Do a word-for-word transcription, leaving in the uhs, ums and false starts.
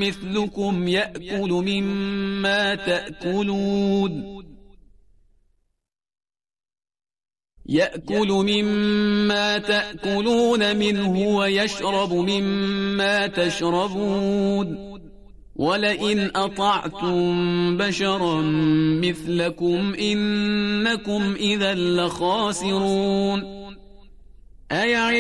مثلكم يأكل مما تأكلون يأكل مما تأكلون منه ويشرب مما تشربون ولئن أطعتم بشرا مثلكم إنكم إذا لخاسرون